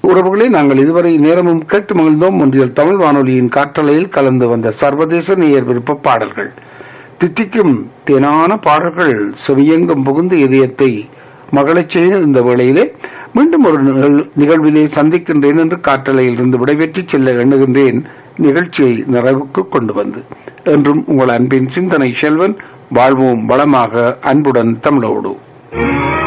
உறவுகளே, நாங்கள் இதுவரை நேரமும் கேட்டு மகிழ்ந்தோம். ஒன்றியல் தமிழ் வானொலியின் காற்றலையில் கலந்து வந்த சர்வதேச நேயர் விருப்ப பாடல்கள், தித்திக்கும் தேனான பாடல்கள் செவியெங்கும் புகுந்து இதயத்தை மகளச் செய்த இந்த வேளையிலே மீண்டும் ஒரு நிகழ்விலே சந்திக்கின்றேன் என்று காற்றலையில் இருந்து விடைபெற்று செல்ல எண்ணுகின்றேன். நிகழ்ச்சியை நிறைவுக்கு கொண்டு வந்து என்றும் உங்கள் அன்பின் சிந்தனை செல்வன். வாழ்வோம் வளமாக, அன்புடன் தமிழோடு.